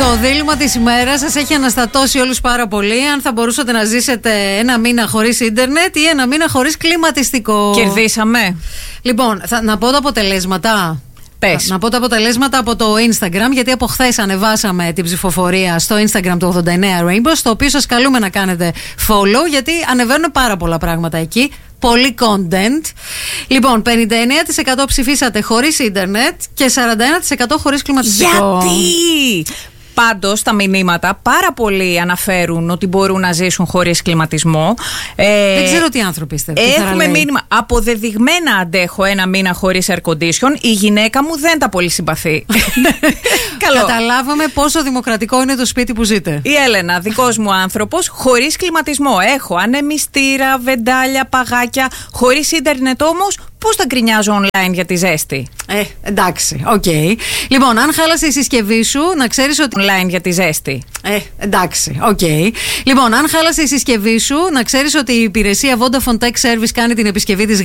Το δίλημμα της ημέρας σας έχει αναστατώσει όλους πάρα πολύ. Αν θα μπορούσατε να ζήσετε ένα μήνα χωρίς ίντερνετ ή ένα μήνα χωρίς κλιματιστικό. Κερδίσαμε. Λοιπόν, να πω τα αποτελέσματα. Πες. Να πω τα αποτελέσματα από το Instagram, γιατί από χθες ανεβάσαμε την ψηφοφορία στο Instagram του 89 Rainbow, στο οποίο σας καλούμε να κάνετε follow, γιατί ανεβαίνουν πάρα πολλά πράγματα εκεί. Πολύ content. Λοιπόν, 59% ψηφίσατε χωρίς ίντερνετ και 41% χωρίς κλιματιστικό. Γιατί? Πάντως, τα μηνύματα πάρα πολλοί αναφέρουν ότι μπορούν να ζήσουν χωρίς κλιματισμό. Δεν ξέρω τι άνθρωποι είστε. Έχουμε μήνυμα. Αποδεδειγμένα αντέχω ένα μήνα χωρίς air condition. Η γυναίκα μου δεν τα πολύ συμπαθεί. Καλό. Καταλάβαμε πόσο δημοκρατικό είναι το σπίτι που ζείτε. Η Έλενα, δικός μου άνθρωπος, χωρίς κλιματισμό. Έχω ανεμιστήρα, βεντάλια, παγάκια. Χωρίς ίντερνετ όμως, πώς θα γκρινιάζω online για τη ζέστη? Εντάξει, οκ. Λοιπόν, αν χάλασε η συσκευή σου, να ξέρεις ότι. Online για τη ζέστη. Εντάξει, οκ. Λοιπόν, αν χάλασε η συσκευή σου, να ξέρεις ότι η υπηρεσία Vodafone Tech Service κάνει την επισκευή της